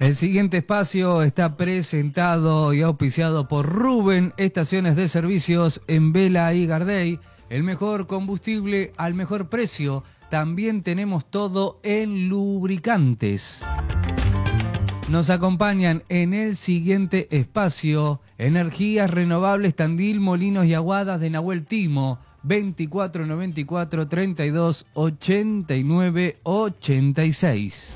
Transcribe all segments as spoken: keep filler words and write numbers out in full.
El siguiente espacio está presentado y auspiciado por Rubén, estaciones de servicios en Vela y Gardey. El mejor combustible al mejor precio. También tenemos todo en lubricantes. Nos acompañan en el siguiente espacio Energías Renovables Tandil, Molinos y Aguadas de Nahuel Timo. veinticuatro noventa y cuatro, treinta y dos, ochenta y nueve, ochenta y seis.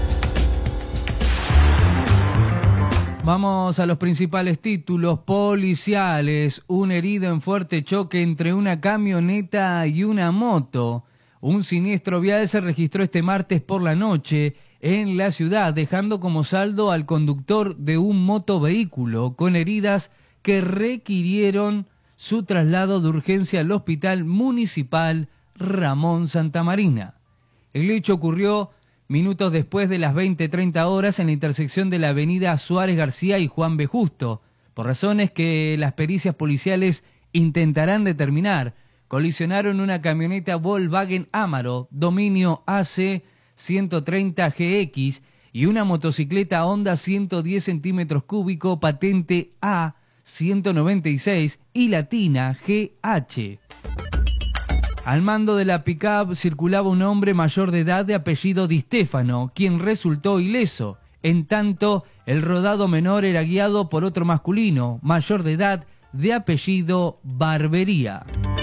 Vamos a los principales títulos policiales. Un herido en fuerte choque entre una camioneta y una moto. Un siniestro vial se registró este martes por la noche en la ciudad, dejando como saldo al conductor de un motovehículo con heridas que requirieron su traslado de urgencia al Hospital Municipal Ramón Santamarina. El hecho ocurrió minutos después de las veinte treinta horas en la intersección de la avenida Suárez García y Juan B. Justo, por razones que las pericias policiales intentarán determinar. Colisionaron una camioneta Volkswagen Amaro, dominio A C ciento treinta G X, y una motocicleta Honda ciento diez centímetros cúbico, patente A ciento noventa y seis y Latina G H. Al mando de la pick-up circulaba un hombre mayor de edad de apellido Di Stefano, quien resultó ileso. En tanto, el rodado menor era guiado por otro masculino, mayor de edad de apellido Barbería.